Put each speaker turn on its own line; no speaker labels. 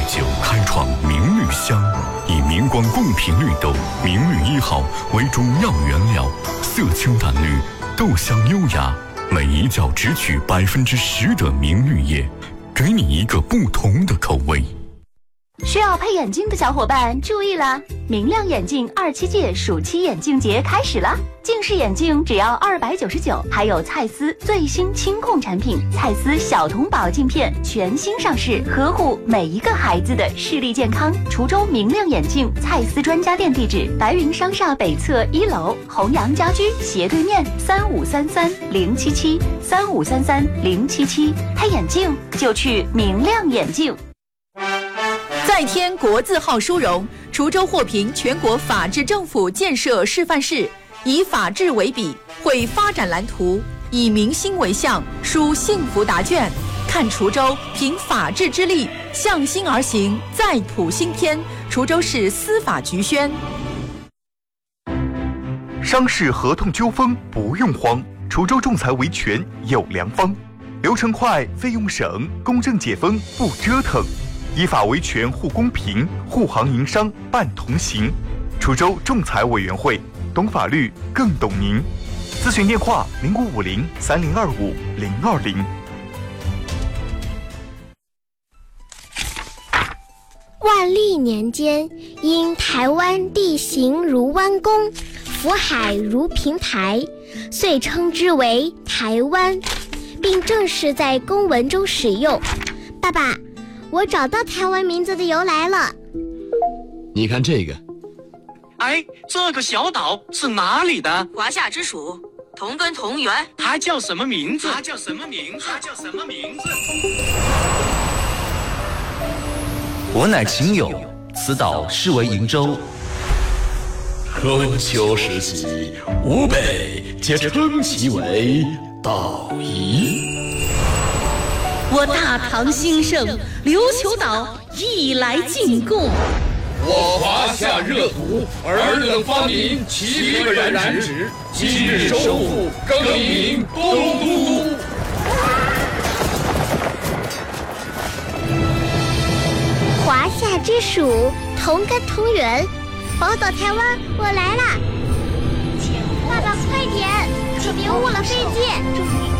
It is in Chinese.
酒开创明绿香，以明光贡品绿豆明绿1号为主要原料，色清淡绿，豆香优雅，每一角只取10%的明绿叶，给你一个不同的口味。
需要配眼镜的小伙伴注意了，明亮眼镜27届暑期眼镜节开始了，近视眼镜只要299，还有蔡司最新清控产品蔡司小童宝镜片全新上市，呵护每一个孩子的视力健康。滁州明亮眼镜蔡司专家店地址：白云商厦北侧1楼，弘阳家居斜对面，3533-077，3533-077，配眼镜就去明亮眼镜。
再添国字号殊荣，滁州获评全国法治政府建设示范市，以法治为笔，绘发展蓝图，以民心为向，书幸福答卷。看滁州凭法治之力，向心而行，再谱新篇。滁州市司法局宣。
商事合同纠纷不用慌，滁州仲裁维权有良方，流程快，费用省，公正解纷不折腾。依法维权护公平，护行营商办同行。滁州仲裁委员会，懂法律更懂您。咨询电话05503025-020。
万历年间，因台湾地形如弯弓，福海如平台，遂称之为台湾，并正式在公文中使用。爸爸，我找到台湾名字的由来了。
你看这个，
哎，这个小岛是哪里的？
华夏之属，同根同源。
它叫什么名字？
我乃秦友，此岛是为瀛洲。
春秋时期，吾辈皆称其为岛夷。
我大唐兴盛，琉球岛亦来进贡。
我华夏热土，尔等发明7个染指，今日收复，更名东都。
华夏之属，同根同源，宝岛台湾，我来啦！爸爸快点，可别误了飞机。